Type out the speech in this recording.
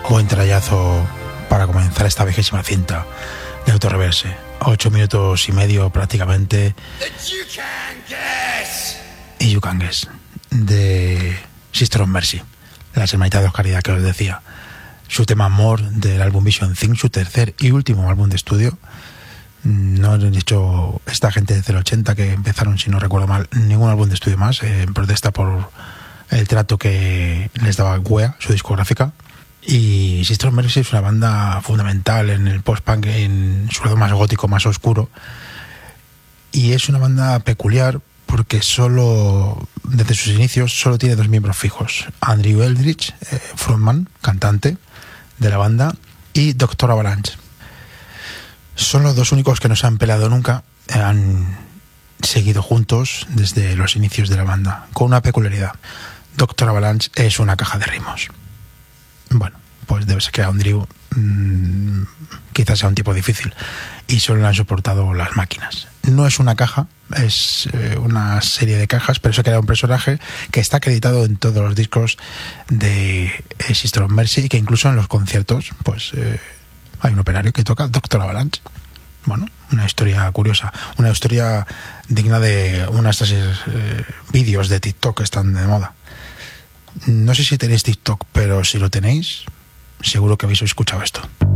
Buen trayazo para comenzar esta 20ª cinta de Autoreverse. 8 minutos y medio prácticamente. Y You Can Guess de Sister of Mercy, las hermanitas de Oscaridad que os decía. Su tema More del álbum Vision Thing, su tercer y último álbum de estudio. No han hecho esta gente desde el 80 que empezaron, si no recuerdo mal, ningún álbum de estudio más, en protesta por el trato que les daba Wea, su discográfica. Y Sister of Mercy es una banda fundamental en el post-punk, en su lado más gótico, más oscuro. Y es una banda peculiar porque solo, desde sus inicios, solo tiene 2 miembros fijos. Andrew Eldritch, frontman, cantante de la banda, y Dr. Avalanche. Son los 2 únicos que no se han peleado nunca, han seguido juntos desde los inicios de la banda, con una peculiaridad. Dr. Avalanche es una caja de ritmos. Bueno, pues debe ser que Andrew quizás sea un tipo difícil y solo le han soportado las máquinas. No es una caja, es una serie de cajas, pero se crea un personaje que está acreditado en todos los discos de Sister of Mercy y que incluso en los conciertos pues hay un operario que toca Dr. Avalanche. Bueno, una historia curiosa, una historia digna de unas de estos vídeos de TikTok que están de moda. No sé si tenéis TikTok, pero si lo tenéis, seguro que habéis escuchado esto.